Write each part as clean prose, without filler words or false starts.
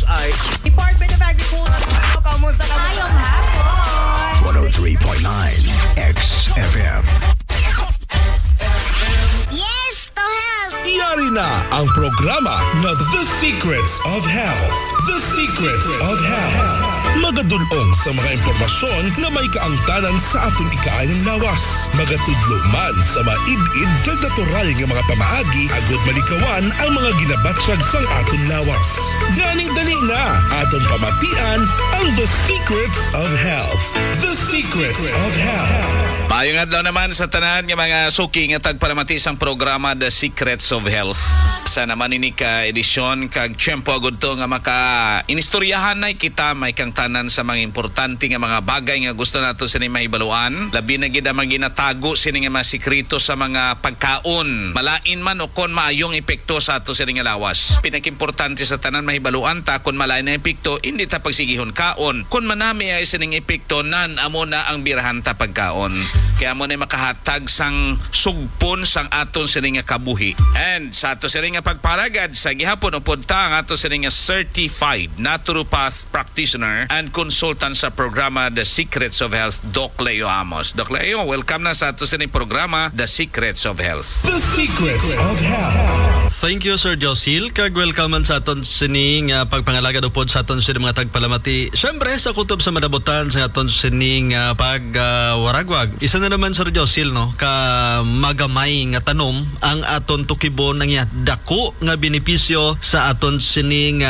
ay Department of Agriculture. Kamusta ka? Ayong hapon. 103.9 XFM. Yes to health. Iyari na ang programa na The Secrets of Health. The Secrets of Health. Magadulong sa mga impormasyon na may kaangtanan sa atong ikaayang lawas. Magatudlo man sa maid-id kag natural nga mga pamaagi agud malikawan ang mga ginabatsag sang atong lawas. Gani dali na aton pamatian ang The Secrets of Health. The Secrets of Health. Mayong adlaw naman sa tanan nga mga suki nga tagparamati sang programa The Secrets of Health. Sa naman ini ka edisyon kag tiyempo agud to nga maka inistoryahan na kita may kang tanan sa mga importante nga mga bagay nga gusto nato sini mahibaluan. Labi na gid ang mga ginatago sini nga mga sikreto sa mga pagkaon. Malain man o kon maayong epekto sa ato sini nga lawas. Pinakimportante sa tanan mahibaluan ta kon malain na epekto hindi ta pagsigihon kaon. Kun manami ay sining epekto nan amo na ang birahan ta pagkaon. Kaya mo na makahatag sang sugpon sang aton sini nga kabuhi. And sa ato sini nga pagparagad sa gihapon upod ta ang ato sini nga certified naturopath practitioner and consultant sa programa The Secrets of Health, Doc Leo Amos. Doc Leo, welcome na sa ato sini programa The Secrets of Health. The Secrets of Health. Thank you, Sir Josil. Kag welcome man sa aton sining pagpangalagad upod sa aton sining mga tagpalamati. Siyempre, sa kutob sa madabutan sa aton sining pagwaragwag. Isa na naman, Sir Josil, no? Ka magamay nga tanom ang aton tukibon ng dako nga benepisyo sa aton sining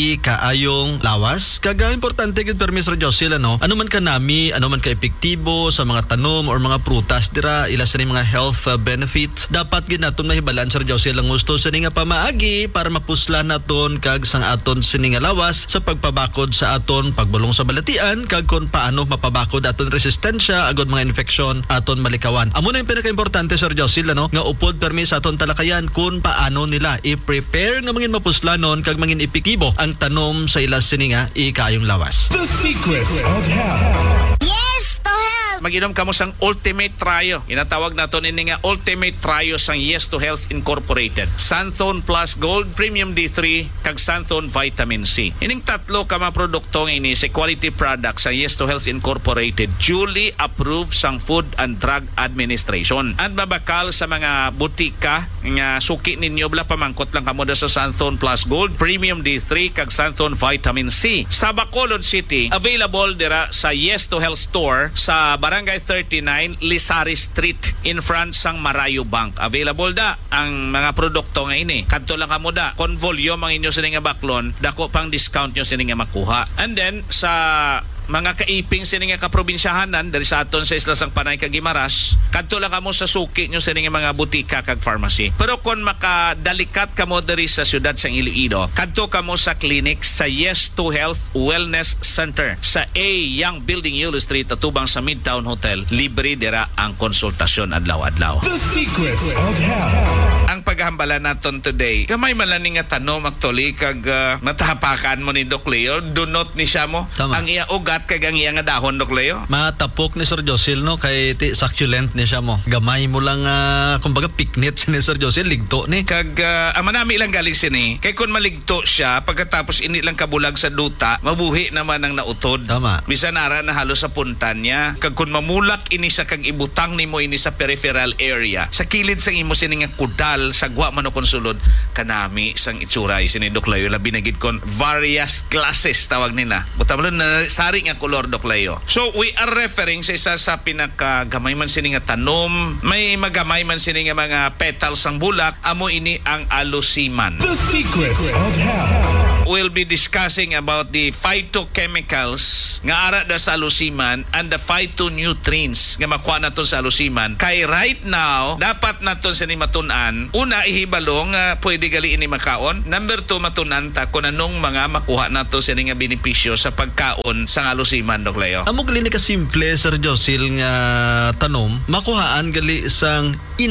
ikaayong lawas. Kag importante gid permi, Sir Josil, ano man kanami, ano man ka epektibo sa mga tanom or mga prutas dira ila sa mga health benefits. Dapat gid naton mahibalan, Sir Josil, ang gusto sa nga pamaagi para mapuslan naton kag sang aton sini nga lawas sa pagpabakod sa aton pagbulong sa balatian kag kung paano mapabakod aton resistensya agud mga infeksyon aton malikawan. Amo na yung pinakaimportante, Sir Josil, ano, nga upod permi sa aton talakayan kung paano nila i-prepare nga mangin mapuslanon kag mangin epektibo ang tanom sa ila sini nga ikayong lawas. The Secrets of Health. Yes to health. Mag-inom kamo sang Ultimate Trio. Inatawag naton ini nga Ultimate Trio sang Yes to Health Incorporated. Santhone Plus Gold, Premium D3, kag Santhone Vitamin C. Ining tatlo ka mga produkto nga ini sa quality product sa Yes to Health Incorporated, duly approved sang Food and Drug Administration. At mabakal sa mga butika nga suki ninyo bla pamangkot lang kamo sa Santhone Plus Gold, Premium D3, kag Santhone Vitamin C. Sa Bacolod City, available dira sa Yes to Health Store sa Barangay 39, Lisari Street, in front sang Marayo Bank. Available da ang mga produkto nga ini. Kadto lang kamo da. Kon volume ang inyo sini nga baklon, dako pang discount nyo sini nga makuha. And then sa mga kaiping sini nga kaprobinsyahanan dari sa aton sa isla sang Panay kag Guimaras, kadto lang kamo sa suki nyo sini nga mga butika kag pharmacy. Pero kon makadalikat kamo diri sa syudad sang Iloilo, kadto kamo sa clinic sa Yes to Health Wellness Center sa A Young Building, Yulo Street, atubang sa Midtown Hotel. Libre dira ang konsultasyon adlaw-adlaw. The Secrets of Health. Ang paghambala naton today, kamay man lang nga tanom actually kag matahapakan mo ni Doc Leo, dunot ni siya mo. Tama. Ang iya ugat kag ang iya nga dahon, Doc Leo. Matapok ni Sir Josil, no, kay succulent ni siya mo. Gamay mo lang kumbaga piknit si Sir Josil, ligto ni. Kag manami lang galing sini. Kay kun maligto siya pagkatapos ini lang kabulag sa duta, mabuhi naman ang nautod. Tama. Bisan ara na halos sa puntan niya. Kag kun mamulak ini sa kag ibutang nimo ini sa peripheral area, sa kilid sang imo sini nga kudal sa gwa man o konsulod, kanami sang itsuray sini Doc Leo. Labi na gid kon various classes tawag nila. Buta mo na sari nga kolor, Doc Leo. So we are referring sa isa sa pinakagamay man sini nga tanom, may magamay man sini nga mga petals sang bulak, amo ini ang alusiman. The Secrets of Health. We'll be discussing about the phytochemicals nga ara da sa alusiman and the phytonutrients nga makuha naton sa alusiman. Kay right now, dapat naton sa ni matun-an, una ihibalong pwede gali ini makaon. Number 2, matunan ta kung anong mga makuha nato sa ni nga benepisyo sa pagkaon sa alusiman, Doc Leo. Amo gali ni ka simple, Sir Josil, nga tanom makuhaan gali sang hindi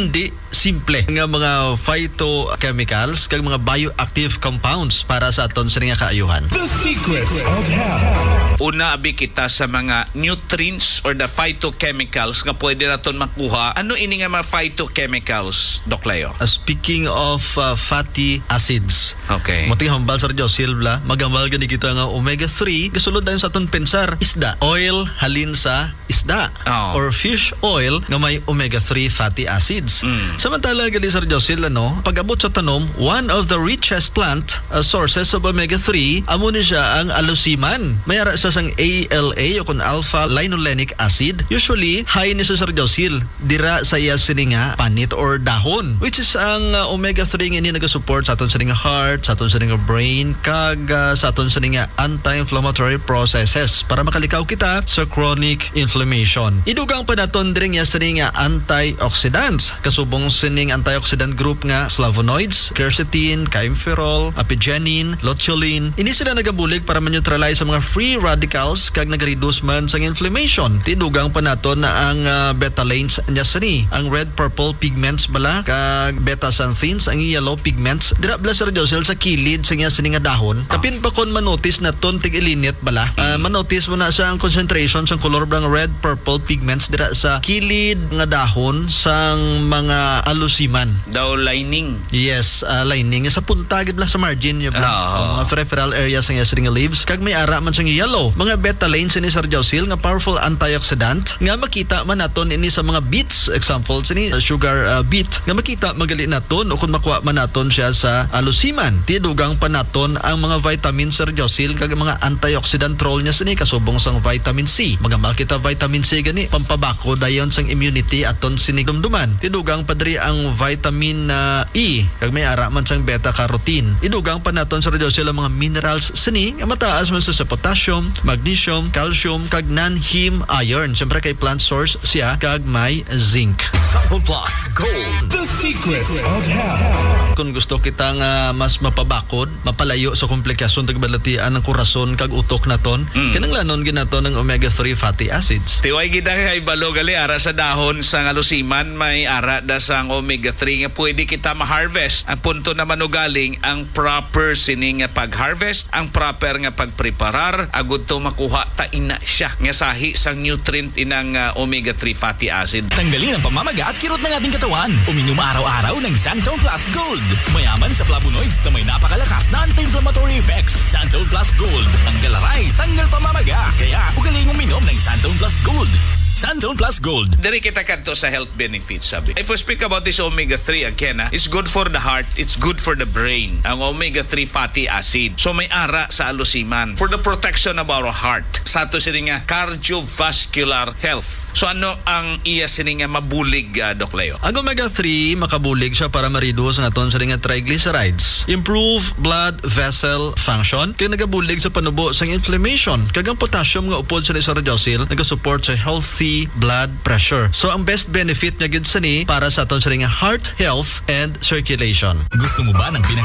simple nga mga phytochemicals kag mga bioactive compounds para sa aton sa nga kaayuhan. The Secrets of Health. Una abi kita sa mga nutrients or the phytochemicals nga pwede naton makuha. Ano ini nga mga phytochemicals, Doc Leo? Speaking of fatty acids. Okay. Muting hambal sa radyo silbla, magambal gani kita nga omega-3 gasulod dayon sa aton pensar isda. Oil halin sa isda Oh. or fish oil nga may omega-3 fatty acids. Samantala gali sa radyo sila pag-abot sa tanom, one of the richest plant sources of omega-3 amo ni siya ang alusiman. Mayara sa sang ALA o kun alpha linolenic acid. Usually high ni sa sarjosil dira sa iya sininga panit or dahon, which is ang omega-3 nga ini nagasupport sa aton sininga heart, sa aton sininga brain kag sa aton sininga anti-inflammatory processes para makalikaw kita sa chronic inflammation. Idugang pa naton diri nga sininga antioxidants kasubong sining antioxidant group nga flavonoids, quercetin, kaempferol, apigenin, luteolin. Ini sila nagabulig para ma-neutralize sa mga free radicals kag nag-reduce man sa inflammation. Tidugang pa naton na ang betalains nya sini, ang red purple pigments bala kag beta-xanthines ang yellow pigments dira bala sa radyosil sa kilid sa sini nga dahon. Kapin pa kon manotice naton tig-ilinit bala. Manotice mo na sa ang concentration sa color blang red purple pigments dira sa kilid nga dahon sang mga alusiman. Daw lining. Yes, lining sa punta gid lang sa margin yung mga peripheral areas ng nga leaves kag may ara man sang yellow. Mga betalains ni sarjosil nga powerful antioxidant nga makita man naton ini sa mga beets, example sini sugar beet nga makita magali naton o kung makuha man naton siya sa alusiman. Tidugang pa naton ang mga vitamin sarjosil kag mga antioxidant role niya sini kasubong sang vitamin C. Magamal kita vitamin C gani pampabako dayon sang immunity aton sinigdumduman. Tidugang pa diri ang vitamin E kag may ara man sang beta carotene. Idugang pa naton sa radyosil ang mga minerals sini nga mataas man sa potassium, magnesium, calcium kag non-heme iron. Siyempre kay plant source siya kag may zinc. Sample Plus Gold. The Secrets of Health. Kung gusto kita nga mas mapabakod, mapalayo sa komplikasyon tagbalatian ng kurason kag utok naton, kinanglanon ginaton ng omega-3 fatty acids. Tiway gida kay balo gali ara sa dahon sa alusiman may ara da sang omega-3 nga pwede kita ma-harvest. Ang punto naman ugaling ang proper sining nga pag-harvest, ang proper nga pagpreparar agud to makuha ta ina siya nga sahi sang nutrient inang omega-3 fatty acid. Tanggalin ang pamamaga at kirot ng ating katawan. Uminom araw-araw ng Santone Plus Gold. Mayaman sa flavonoids na may napakalakas na anti-inflammatory effects. Santone Plus Gold. Tanggal aray, tanggal pamamaga. Kaya ugaling uminom ng Santone Plus Gold. Santone Plus Gold. Dari kita kadto sa health benefits sabi. If we speak about this omega-3 again, it's good for the heart, it's good for the brain. Ang omega-3 fatty acid. So may ara sa alusiman for the protection of our heart. Sa to sini nga cardiovascular health. So ano ang iya sini nga mabulig, Doc Leo? Ang omega-3 makabulig siya para ma-reduce ang aton sa nga triglycerides, improve blood vessel function, kaya nagabulig sa panubo sa inflammation. Kag ang potassium nga upod sa radyosil nagasupport sa healthy blood pressure. So ang best benefit niya gid sani para sa aton sa nga heart health and circulation. Gusto mo ba ng